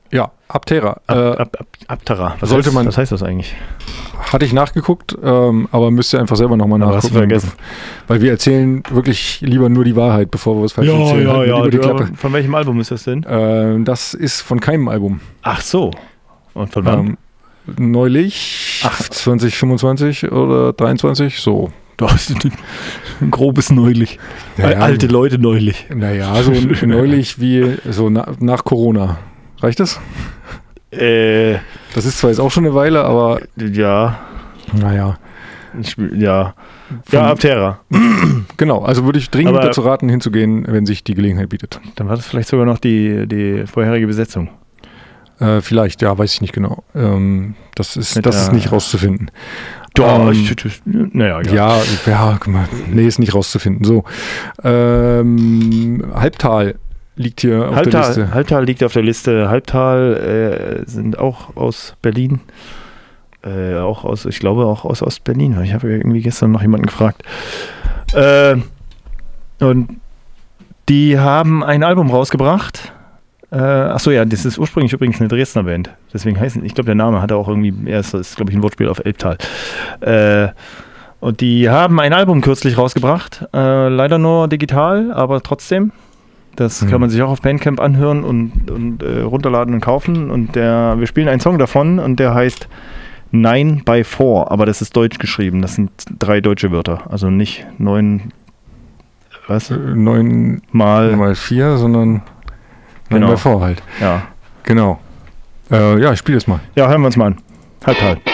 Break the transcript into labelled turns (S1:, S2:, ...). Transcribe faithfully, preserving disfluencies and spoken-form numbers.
S1: Ja, Aptera.
S2: Ab,
S1: äh,
S2: ab, ab, Aptera. Was
S1: sollte
S2: heißt,
S1: man-
S2: was heißt das eigentlich?
S1: Hatte ich nachgeguckt, ähm, aber müsst ihr einfach selber nochmal
S2: Aber
S1: nachgucken.
S2: hast du vergessen.
S1: Weil wir erzählen wirklich lieber nur die Wahrheit, bevor wir was falsch erzählen. Halten wir lieber die
S2: du,
S1: Klappe.
S2: aber von welchem Album ist das denn?
S1: Äh, das ist von keinem Album.
S2: Ach so. Und von wann?
S1: Ähm, neulich,
S2: Ach.
S1: zwanzig fünfundzwanzig oder dreiundzwanzig, so.
S2: Doch, ist ein, ein grobes neulich.
S1: Ja, ja.
S2: Alte Leute neulich.
S1: Naja, so neulich wie so na, nach Corona. Reicht das?
S2: Äh,
S1: Das ist zwar jetzt auch schon eine Weile, aber
S2: ja.
S1: naja.
S2: Ich, ja.
S1: Von-
S2: Ja, Aptera.
S1: Genau, also würde ich dringend
S2: Aber-
S1: dazu raten, hinzugehen, wenn sich die Gelegenheit bietet.
S2: Dann war das vielleicht sogar noch die, die vorherige Besetzung.
S1: Äh, vielleicht, ja, weiß ich nicht genau. Ähm, das ist,
S2: Mit
S1: das
S2: der-
S1: ist nicht rauszufinden.
S2: Doch,
S1: Ähm,
S2: ich, ich, naja, egal.
S1: Ja, ja, guck mal, nee, ist nicht rauszufinden. So, ähm, Halbtal liegt hier auf der
S2: Halbtal,
S1: Liste.
S2: Halbtal liegt auf der Liste. Halbtal äh, sind auch aus Berlin. Äh, auch aus, ich glaube auch aus Ostberlin. Ich habe irgendwie gestern noch jemanden gefragt. Äh, und die haben ein Album rausgebracht. Äh, achso, ja, das ist ursprünglich übrigens eine Dresdner Band. Deswegen heißt, ich glaube, der Name hat auch irgendwie, er ist, ist glaube ich, ein Wortspiel auf Elbtal. Äh, und die haben ein Album kürzlich rausgebracht. Äh, leider nur digital, aber trotzdem. Das
S1: Mhm.
S2: kann man sich auch auf Bandcamp anhören und, und äh, runterladen und kaufen. Und der, wir spielen einen Song davon und der heißt Nine by Four, aber das ist deutsch geschrieben. Das sind drei deutsche Wörter. Also nicht neun, was?
S1: Äh, Neun
S2: Mal.
S1: mal vier, sondern neun
S2: Genau.
S1: mal vor halt.
S2: Ja.
S1: Genau. Äh, ja, ich spiele es mal.
S2: Ja, hören wir uns mal an. Halbtal.